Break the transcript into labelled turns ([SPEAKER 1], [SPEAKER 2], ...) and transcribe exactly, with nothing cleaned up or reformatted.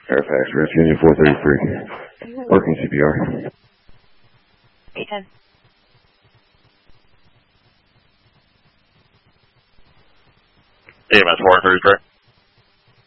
[SPEAKER 1] Fairfax, Rescue Engine four thirty-three. Working C P R.
[SPEAKER 2] eight ten.
[SPEAKER 3] E M S four thirty-three.